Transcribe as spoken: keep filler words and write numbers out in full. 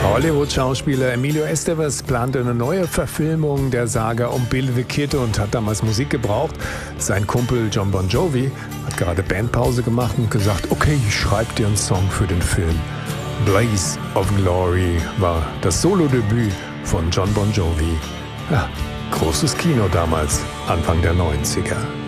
Hollywood-Schauspieler Emilio Estevez plante eine neue Verfilmung der Saga um Billy the Kid und hat damals Musik gebraucht. Sein Kumpel Jon Bon Jovi hat gerade Bandpause gemacht und gesagt, okay, ich schreibe dir einen Song für den Film. Blaze of Glory war das Solodebüt von Jon Bon Jovi. Ja, großes Kino damals, Anfang der neunziger.